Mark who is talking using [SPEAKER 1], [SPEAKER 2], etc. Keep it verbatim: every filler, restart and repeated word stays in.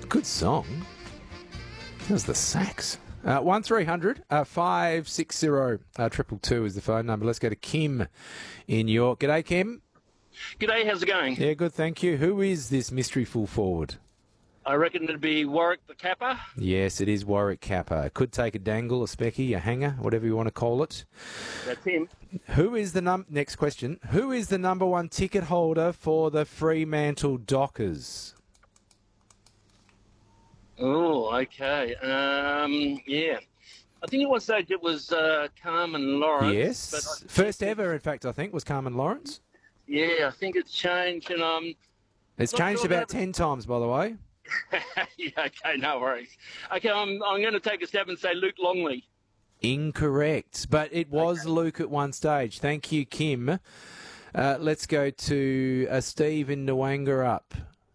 [SPEAKER 1] Good song. That was the sax. Uh, one three hundred uh, five six zero uh, triple two is the phone number. Let's go to Kim in York. G'day, Kim.
[SPEAKER 2] G'day, how's it going?
[SPEAKER 1] Yeah, good, thank you. Who is this mystery full forward?
[SPEAKER 2] I reckon it'd be Warwick the Kappa.
[SPEAKER 1] Yes, it is Warwick Kappa. Could take a dangle, a specky, a hanger, whatever you want to call it.
[SPEAKER 2] That's him.
[SPEAKER 1] Who is the num? Next question. Who is the number one ticket holder for the Fremantle Dockers?
[SPEAKER 2] Oh, okay. Um, yeah. I think at one stage it was uh, Carmen Lawrence.
[SPEAKER 1] Yes.
[SPEAKER 2] But I
[SPEAKER 1] First
[SPEAKER 2] think
[SPEAKER 1] ever, in fact, I think, was Carmen Lawrence.
[SPEAKER 2] Yeah, I think it's changed. And um,
[SPEAKER 1] It's
[SPEAKER 2] Not
[SPEAKER 1] changed
[SPEAKER 2] sure
[SPEAKER 1] about
[SPEAKER 2] about-
[SPEAKER 1] ten times, by the way.
[SPEAKER 2] yeah, okay, no worries. Okay, I'm I'm going to take a stab and say Luke Longley.
[SPEAKER 1] Incorrect, but it was Luke at one stage. Thank you, Kim. Uh, let's go to uh, Steve in Nwangarup.